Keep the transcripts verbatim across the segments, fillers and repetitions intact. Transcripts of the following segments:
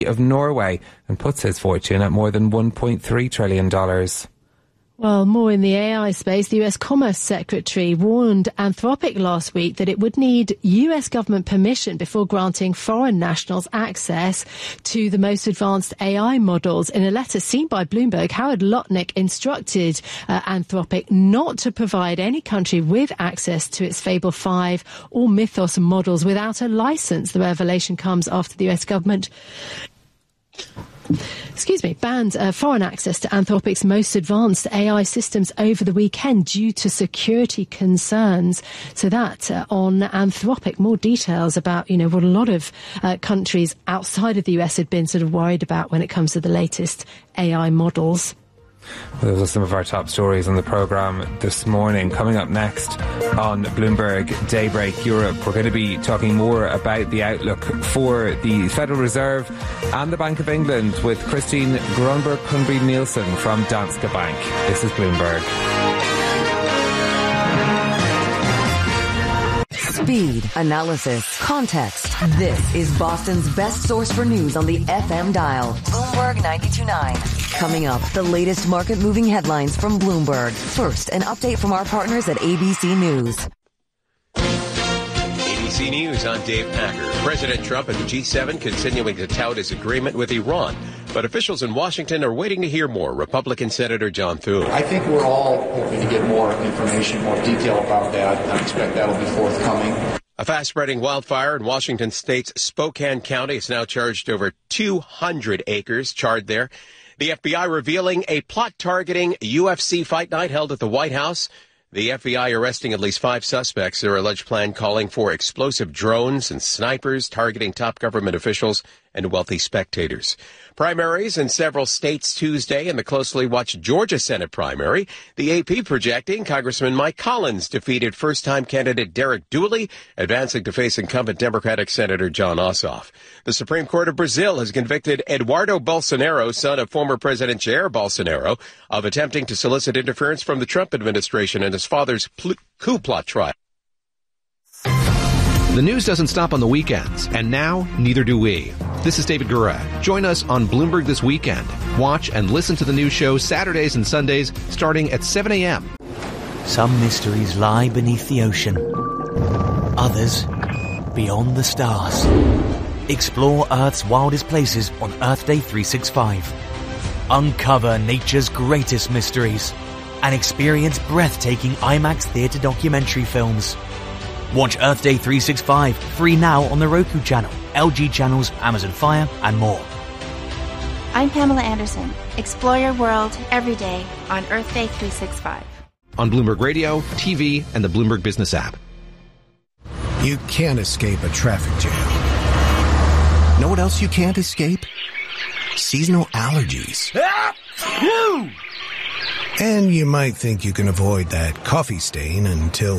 of Norway and puts his fortune at more than one point three trillion dollars. Well, more in the A I space. The U S Commerce Secretary warned Anthropic last week that it would need U S government permission before granting foreign nationals access to the most advanced A I models. In a letter seen by Bloomberg, Howard Lutnick instructed uh, Anthropic not to provide any country with access to its Fable five or Mythos models without a license. The revelation comes after the U S government excuse me, banned uh, foreign access to Anthropic's most advanced A I systems over the weekend due to security concerns. So that uh, on Anthropic, more details about, you know, what a lot of uh, countries outside of the U S had been sort of worried about when it comes to the latest A I models. Those are some of our top stories on the programme this morning. Coming up next on Bloomberg Daybreak Europe, we're going to be talking more about the outlook for the Federal Reserve and the Bank of England with Christine Grönberg-Kunby-Nielsen from Danske Bank. This is Bloomberg. Speed, analysis, context. This is Boston's best source for news on the F M dial. Bloomberg ninety-two point nine. Coming up, the latest market-moving headlines from Bloomberg. First, an update from our partners at A B C News. A B C News, I'm Dave Packer. President Trump and the G seven continuing to tout his agreement with Iran. But officials in Washington are waiting to hear more. Republican Senator John Thune. I think we're all hoping to get more information, more detail about that. I expect that'll be forthcoming. A fast-spreading wildfire in Washington State's Spokane County has now charged over two hundred acres charred there. The F B I revealing a plot targeting U F C fight night held at the White House. The F B I arresting at least five suspects. Their alleged plan calling for explosive drones and snipers targeting top government officials and wealthy spectators. Primaries in several states Tuesday in the closely watched Georgia Senate primary. The A P projecting Congressman Mike Collins defeated first-time candidate Derek Dooley, advancing to face incumbent Democratic Senator John Ossoff. The Supreme Court of Brazil has convicted Eduardo Bolsonaro, son of former President Jair Bolsonaro, of attempting to solicit interference from the Trump administration in his father's pl- coup plot trial. The news doesn't stop on the weekends, and now neither do we. This is David Gura. Join us on Bloomberg This Weekend. Watch and listen to the news show Saturdays and Sundays starting at seven a.m. Some mysteries lie beneath the ocean. Others beyond the stars. Explore Earth's wildest places on Earth Day three sixty-five. Uncover nature's greatest mysteries and experience breathtaking IMAX theater documentary films. Watch Earth Day three sixty-five free now on the Roku channel, L G channels, Amazon Fire, and more. I'm Pamela Anderson. Explore your world every day on Earth Day three sixty-five. On Bloomberg Radio, T V, and the Bloomberg Business app. You can't escape a traffic jam. Know what else you can't escape? Seasonal allergies. And you might think you can avoid that coffee stain until...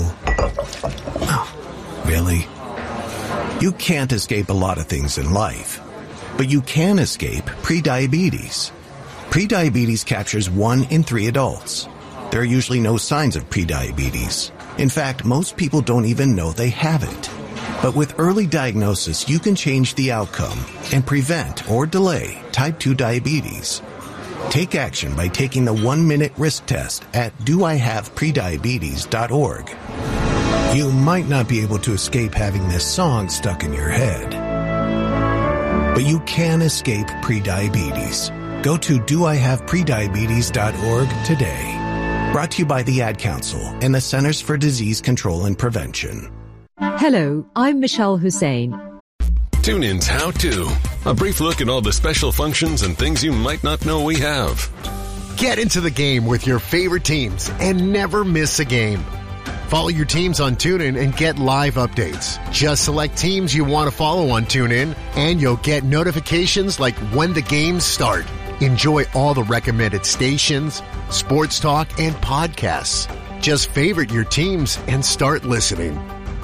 Oh, really? You can't escape a lot of things in life, but you can escape prediabetes. Prediabetes captures one in three adults. There are usually no signs of prediabetes. In fact, most people don't even know they have it. But with early diagnosis, you can change the outcome and prevent or delay type two diabetes. Take action by taking the one-minute risk test at do I have prediabetes dot org. You might not be able to escape having this song stuck in your head, but you can escape prediabetes. Go to do I have prediabetes dot org today. Brought to you by the Ad Council and the Centers for Disease Control and Prevention. Hello, I'm Michelle Hussein. TuneIn's How To. A brief look at all the special functions and things you might not know we have. Get into the game with your favorite teams and never miss a game. Follow your teams on TuneIn and get live updates. Just select teams you want to follow on TuneIn, and you'll get notifications like when the games start. Enjoy all the recommended stations, sports talk, and podcasts. Just favorite your teams and start listening.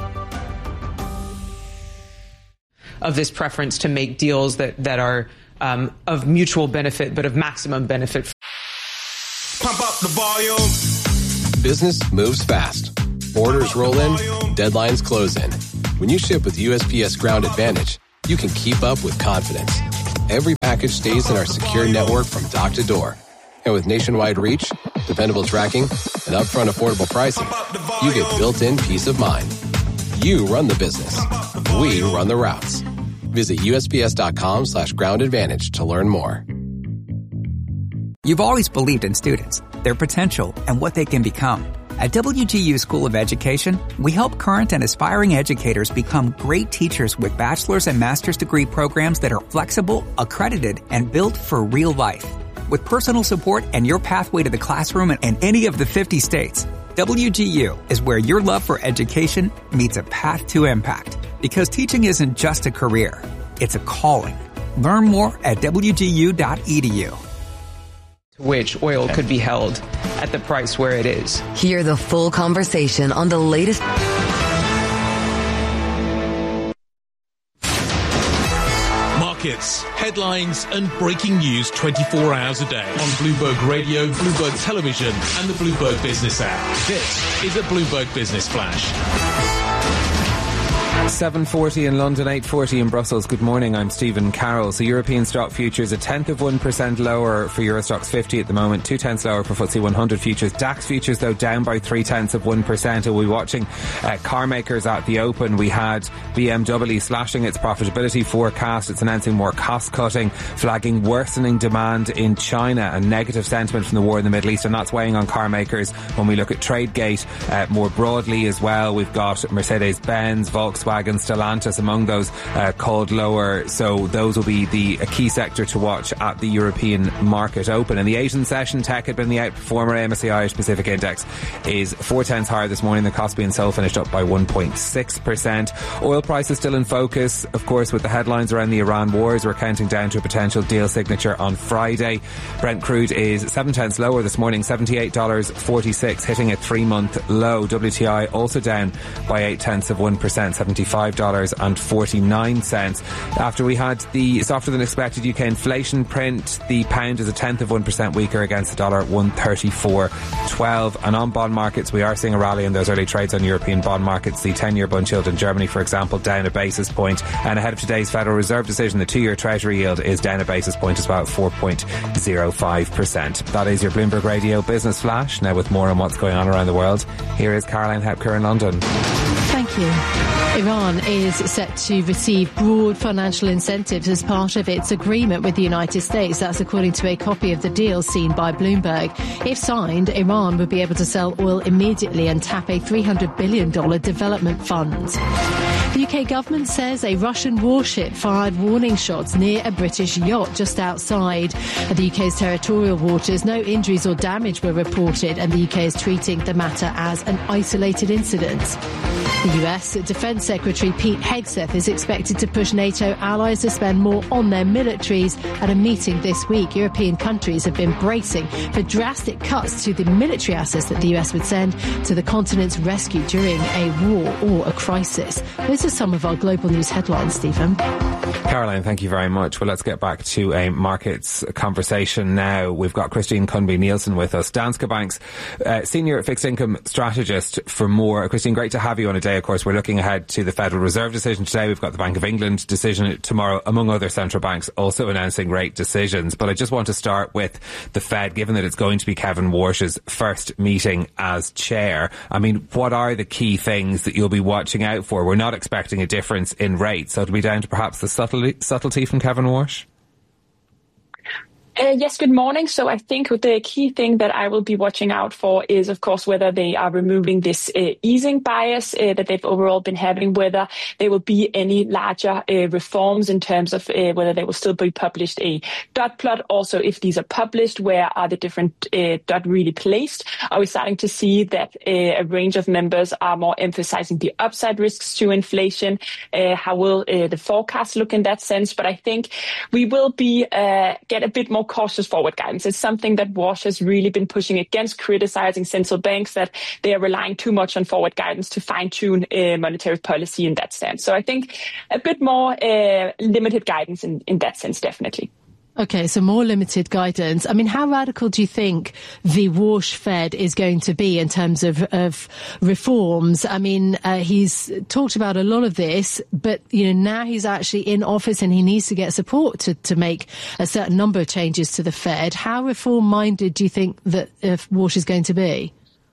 Of this preference to make deals that, that are um, of mutual benefit, but of maximum benefit. Pump up the volume. Business moves fast. Orders roll in, deadlines close in. When you ship with U S P S Ground Advantage, you can keep up with confidence. every package stays in our secure network from dock to door. And with nationwide reach, dependable tracking, and upfront affordable pricing, you get built-in peace of mind. You run the business. We run the routes. Visit U S P S dot com slash ground advantage to learn more. You've always believed in students, their potential, and what they can become. At W G U School of Education, we help current and aspiring educators become great teachers with bachelor's and master's degree programs that are flexible, accredited, and built for real life. With personal support and your pathway to the classroom in any of the fifty states, W G U is where your love for education meets a path to impact. Because teaching isn't just a career, it's a calling. Learn more at W G U dot E D U. Which oil could be held at the price where it is. Hear the full conversation on the latest. Markets, headlines, and breaking news twenty-four hours a day on Bloomberg Radio, Bloomberg Television, and the Bloomberg Business app. This is a Bloomberg Business Flash. seven forty in London, eight forty in Brussels. Good morning, I'm Stephen Carroll. So European stock futures a tenth of one percent lower for Eurostoxx fifty at the moment, two tenths lower for F T S E one hundred futures. DAX futures, though, down by three tenths of one percent. And we'll be watching uh, car makers at the open. We had B M W slashing its profitability forecast. It's announcing more cost cutting, flagging worsening demand in China and negative sentiment from the war in the Middle East. And that's weighing on car makers when we look at TradeGate uh, more broadly as well. We've got Mercedes-Benz, Volkswagen, Stellantis among those uh, called lower, so those will be the a key sector to watch at the European market open. In the Asian session, tech had been the outperformer. M S C I Irish Pacific Index is four tenths higher this morning. The Kospi and Seoul finished up by one point six percent. Oil prices still in focus, of course, with the headlines around the Iran wars. We're counting down to a potential deal signature on Friday. Brent crude is seven tenths lower this morning, seventy-eight dollars forty-six, hitting a three-month low. W T I also down by eight tenths of one percent, seventy-five dollars forty-nine. After we had the softer than expected U K inflation print, the pound is a tenth of one percent weaker against the dollar at one thirty-four twelve. And on bond markets, we are seeing a rally in those early trades on European bond markets. The ten-year bund yield in Germany, for example, down a basis point. And ahead of today's Federal Reserve decision, the two-year Treasury yield is down a basis point as well at four point oh five percent. That is your Bloomberg Radio Business Flash. Now with more on what's going on around the world, here is Caroline Hepker in London. Thank you. Iran is set to receive broad financial incentives as part of its agreement with the United States. That's according to a copy of the deal seen by Bloomberg. If signed, Iran would be able to sell oil immediately and tap a three hundred billion dollars development fund. The U K government says a Russian warship fired warning shots near a British yacht just outside the U K's territorial waters. No injuries or damage were reported, and the U K is treating the matter as an isolated incident. The U S Defence Secretary Pete Hegseth is expected to push NATO allies to spend more on their militaries at a meeting this week. European countries have been bracing for drastic cuts to the military assets that the U S would send to the continent's rescue during a war or a crisis. Those are some of our global news headlines, Stephen. Caroline, thank you very much. Well, let's get back to a markets conversation now. We've got Christine Kunby-Nielsen with us, Danske Bank's uh, senior fixed income strategist for more. Christine, great to have you on a day. Of course, we're looking ahead to the Federal Reserve decision today. We've got the Bank of England decision tomorrow, among other central banks also announcing rate decisions. But I just want to start with the Fed, given that it's going to be Kevin Warsh's first meeting as chair. I mean, what are the key things that you'll be watching out for? We're not expecting a difference in rates, so it'll be down to perhaps the subtlety, subtlety from Kevin Warsh? Uh, yes, good morning. So I think the key thing that I will be watching out for is, of course, whether they are removing this uh, easing bias uh, that they've overall been having, whether there will be any larger uh, reforms in terms of uh, whether they will still be published a dot plot. Also, if these are published, where are the different uh, dot really placed? Are we starting to see that uh, a range of members are more emphasizing the upside risks to inflation? Uh, how will uh, the forecast look in that sense? But I think we will be uh, get a bit more cautious forward guidance. It's something that Warsh has really been pushing against, criticizing central banks that they are relying too much on forward guidance to fine-tune uh, monetary policy in that sense. So I think a bit more uh, limited guidance in, in that sense, definitely. Okay, so more limited guidance. I mean, how radical do you think the Warsh Fed is going to be in terms of, of reforms? I mean, uh, he's talked about a lot of this, but, you know, now he's actually in office and he needs to get support to, to make a certain number of changes to the Fed. How reform-minded do you think that uh, Warsh is going to be?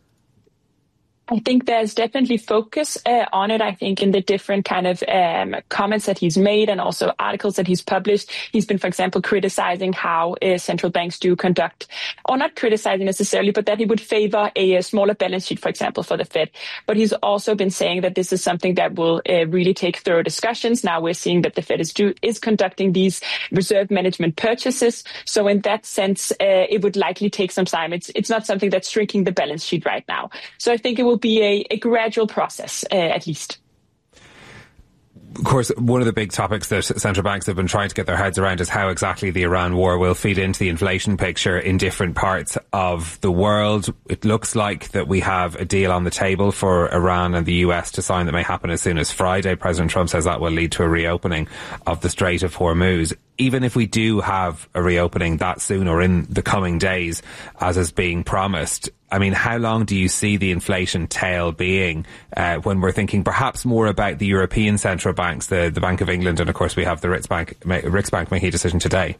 I think there's definitely focus uh, on it. I think in the different kind of um, comments that he's made and also articles that he's published, he's been, for example, criticizing how uh, central banks do conduct, or not criticizing necessarily, but that he would favor a, a smaller balance sheet, for example, for the Fed. But he's also been saying that this is something that will uh, really take thorough discussions. Now we're seeing that the Fed is, do, is conducting these reserve management purchases. So in that sense, uh, it would likely take some time. It's, it's not something that's shrinking the balance sheet right now. So I think it will be a, a gradual process, uh, at least. Of course, one of the big topics that central banks have been trying to get their heads around is how exactly the Iran war will feed into the inflation picture in different parts of the world. It looks like that we have a deal on the table for Iran and the U S to sign that may happen as soon as Friday. President Trump says that will lead to a reopening of the Strait of Hormuz. Even if we do have a reopening that soon or in the coming days, as is being promised, I mean, how long do you see the inflation tail being uh, when we're thinking perhaps more about the European central banks, the, the Bank of England, and of course we have the Riksbank, Riksbank making a decision today?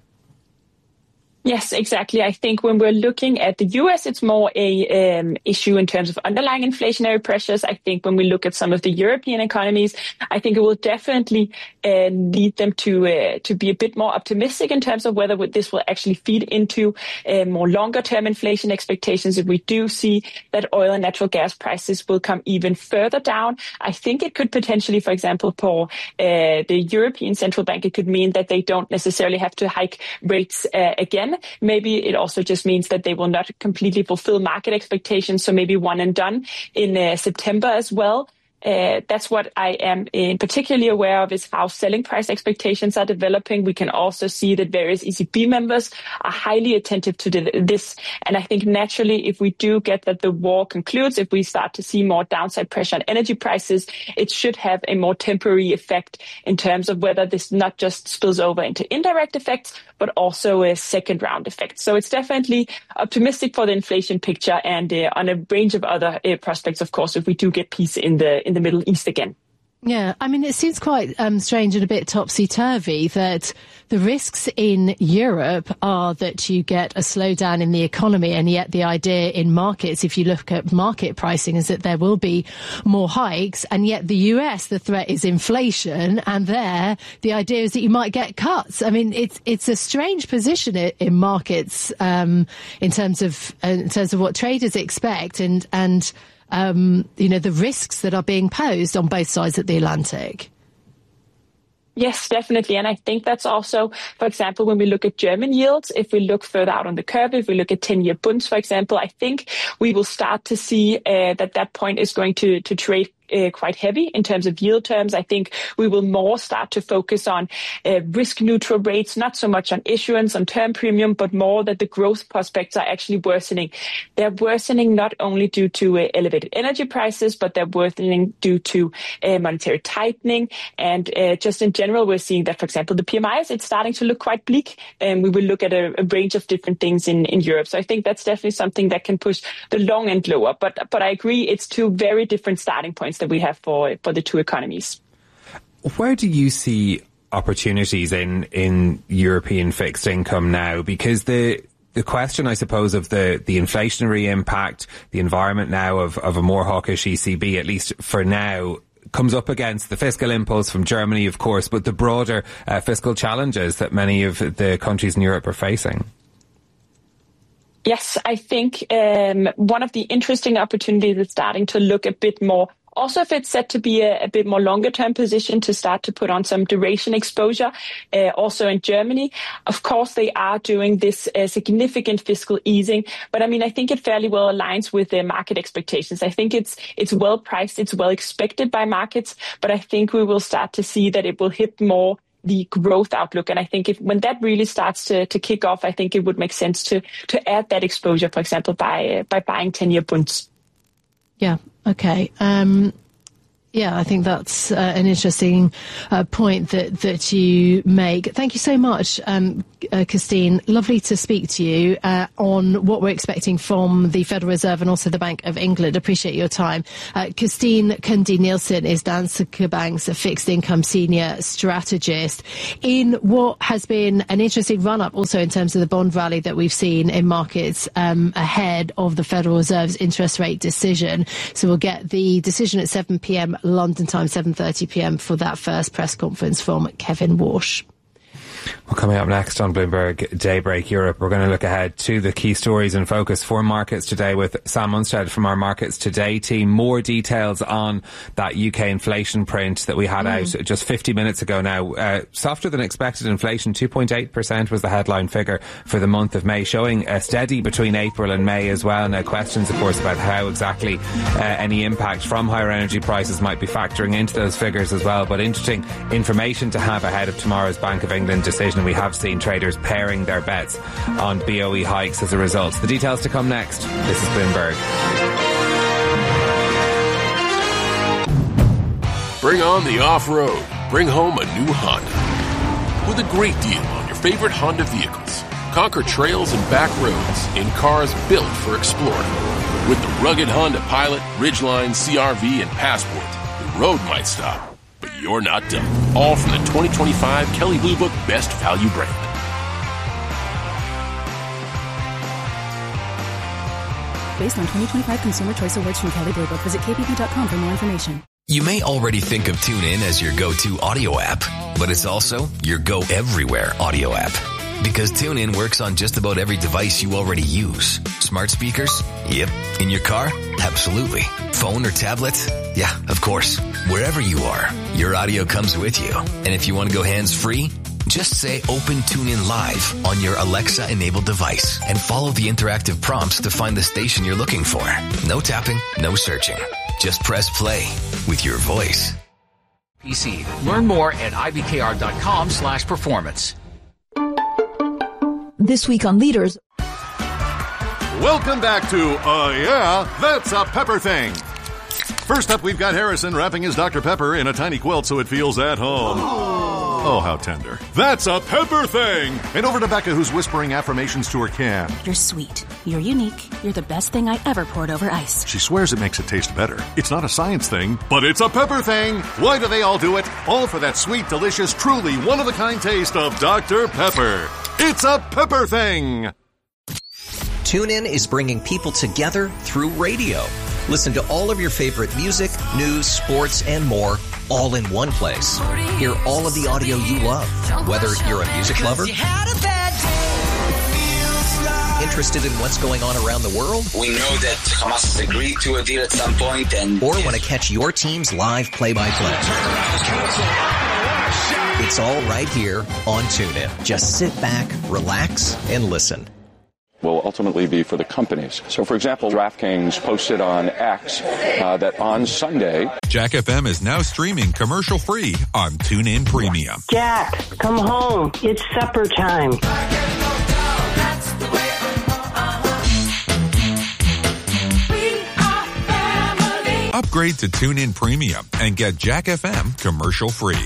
Yes, exactly. I think when we're looking at the U S, it's more a um, issue in terms of underlying inflationary pressures. I think when we look at some of the European economies, I think it will definitely uh, lead them to uh, to be a bit more optimistic in terms of whether this will actually feed into uh, more longer-term inflation expectations. If we do see that oil and natural gas prices will come even further down, I think it could potentially, for example, for uh, the European Central Bank, it could mean that they don't necessarily have to hike rates uh, again. Maybe it also just means that they will not completely fulfill market expectations, so maybe one and done in uh, September as well. Uh, that's what I am uh, particularly aware of, is how selling price expectations are developing. We can also see that various E C B members are highly attentive to the, this. And I think naturally, if we do get that the war concludes, if we start to see more downside pressure on energy prices, it should have a more temporary effect in terms of whether this not just spills over into indirect effects, but also a second round effect. So it's definitely optimistic for the inflation picture and uh, on a range of other uh, prospects, of course, if we do get peace in the in the Middle East again. Yeah, I mean, it seems quite um, strange and a bit topsy-turvy that the risks in Europe are that you get a slowdown in the economy, and yet the idea in markets, if you look at market pricing, is that there will be more hikes, and yet the U S, the threat is inflation, and there the idea is that you might get cuts. I mean, it's it's a strange position in markets um, in terms of uh, in terms of what traders expect, and and. Um, you know, the risks that are being posed on both sides of the Atlantic. Yes, definitely. And I think that's also, for example, when we look at German yields, if we look further out on the curve, if we look at ten-year bunds, for example, I think we will start to see uh, that that point is going to, to trade Uh, quite heavy in terms of yield terms. I think we will more start to focus on uh, risk neutral rates, not so much on issuance, on term premium, but more that the growth prospects are actually worsening. They're worsening not only due to uh, elevated energy prices, but they're worsening due to uh, monetary tightening. And uh, just in general, we're seeing that, for example, the P M Is, it's starting to look quite bleak. And we will look at a, a range of different things in, in Europe. So I think that's definitely something that can push the long end lower. But, but I agree, it's two very different starting points that we have for for the two economies. Where do you see opportunities in in European fixed income now? Because the the question, I suppose, of the the inflationary impact, the environment now of of a more hawkish E C B, at least for now, comes up against the fiscal impulse from Germany, of course, but the broader uh, fiscal challenges that many of the countries in Europe are facing. Yes, I think um, one of the interesting opportunities is starting to look a bit more. Also, if it's set to be a, a bit more longer-term position, to start to put on some duration exposure, uh, also in Germany. Of course, they are doing this uh, significant fiscal easing, but I mean, I think it fairly well aligns with their market expectations. I think it's it's well priced, it's well expected by markets, but I think we will start to see that it will hit more the growth outlook. And I think if when that really starts to, to kick off, I think it would make sense to to add that exposure, for example, by uh, by buying ten-year bunds. Yeah. Okay. Um, Yeah, I think that's uh, an interesting uh, point that, that you make. Thank you so much, um, uh, Christine. Lovely to speak to you uh, on what we're expecting from the Federal Reserve and also the Bank of England. Appreciate your time. Uh, Christine Kundi Nielsen is Danske Bank's fixed income senior strategist. In what has been an interesting run-up also in terms of the bond rally that we've seen in markets um, ahead of the Federal Reserve's interest rate decision. So we'll get the decision at seven p.m. London time, seven thirty p.m. for that first press conference from Kevin Walsh. Well, coming up next on Bloomberg Daybreak Europe, we're going to look ahead to the key stories in focus for markets today with Sam Munstead from our Markets Today team. More details on that U K inflation print that we had mm. out just fifty minutes ago now. Uh, softer than expected inflation, two point eight percent was the headline figure for the month of May, showing a steady between April and May as well. Now, questions, of course, about how exactly uh, any impact from higher energy prices might be factoring into those figures as well. But interesting information to have ahead of tomorrow's Bank of England decision. We have seen traders paring their bets on B O E hikes as a result. The details to come next. This is Bloomberg. Bring on the off-road. Bring home a new Honda. With a great deal on your favorite Honda vehicles. Conquer trails and back roads in cars built for exploring. With the rugged Honda Pilot, Ridgeline, C R V, and Passport, the road might stop, but you're not done. All from the twenty twenty-five Kelley Blue Book Best Value brand. Based on twenty twenty-five Consumer Choice Awards from Kelley Blue Book. Visit K B B dot com for more information. You may already think of TuneIn as your go-to audio app, but it's also your go-everywhere audio app. Because TuneIn works on just about every device you already use. Smart speakers? Yep. In your car? Absolutely. Phone or tablet? Yeah, of course. Wherever you are, your audio comes with you. And if you want to go hands-free, just say Open TuneIn Live on your Alexa-enabled device and follow the interactive prompts to find the station you're looking for. No tapping, no searching. Just press play with your voice. P C. Learn more at ibkr.com slash performance. This week on Leaders. Welcome back to, uh, yeah, that's a pepper thing. First up, we've got Harrison wrapping his Doctor Pepper in a tiny quilt so it feels at home. Oh, how tender. That's a pepper thing. And over to Becca, who's whispering affirmations to her can. You're sweet. You're unique. You're the best thing I ever poured over ice. She swears it makes it taste better. It's not a science thing, but it's a pepper thing. Why do they all do it? All for that sweet, delicious, truly one-of-a-kind taste of Doctor Pepper. It's a pepper thing. TuneIn is bringing people together through radio. Listen to all of your favorite music, news, sports, and more, all in one place. Hear all of the audio you love, whether you're a music lover, interested in what's going on around the world, we know that Hamas has agreed to a deal at some point, and or want to catch your team's live play-by-play. It's all right here on TuneIn. Just sit back, relax, and listen. Will ultimately be for the companies. So, for example, DraftKings posted on X uh, that on Sunday... Jack F M is now streaming commercial-free on TuneIn Premium. Jack, come home. It's supper time. Upgrade to TuneIn Premium and get Jack F M commercial-free.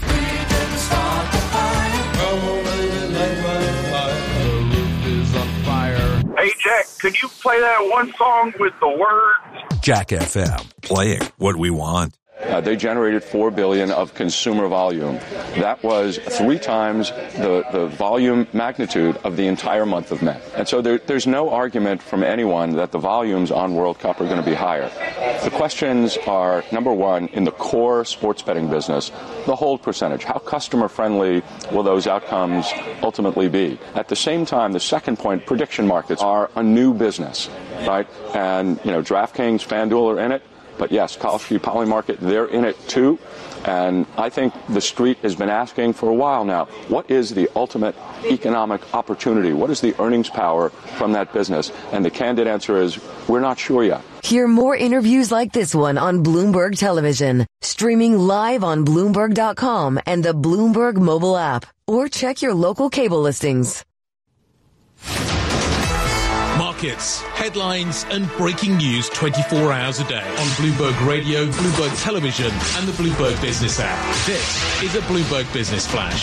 Hey, Jack, could you play that one song with the words? Jack F M, playing what we want. Uh, they generated four billion dollars of consumer volume. That was three times the, the volume magnitude of the entire month of May. And so there, there's no argument from anyone that the volumes on World Cup are going to be higher. The questions are, number one, in the core sports betting business, the hold percentage. How customer-friendly will those outcomes ultimately be? At the same time, the second point, prediction markets are a new business, right? And, you know, DraftKings, FanDuel are in it. But yes, Kalshi, Polymarket, they're in it too. And I think the street has been asking for a while now, what is the ultimate economic opportunity? What is the earnings power from that business? And the candid answer is, we're not sure yet. Hear more interviews like this one on Bloomberg Television, streaming live on Bloomberg dot com and the Bloomberg mobile app, or check your local cable listings. Markets, headlines and breaking news twenty-four hours a day on Bloomberg Radio, Bloomberg Television and the Bloomberg Business app. This is a Bloomberg Business Flash.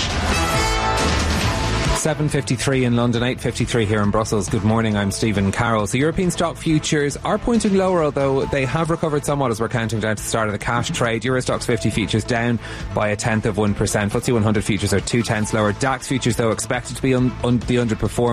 seven fifty-three in London, eight fifty-three here in Brussels. Good morning, I'm Stephen Carroll. So European stock futures are pointing lower, although they have recovered somewhat as we're counting down to the start of the cash trade. Euro Stoxx fifty futures down by a tenth of one percent. F T S E one hundred futures are two tenths lower. DAX futures, though, expected to be un- un- the underperformer.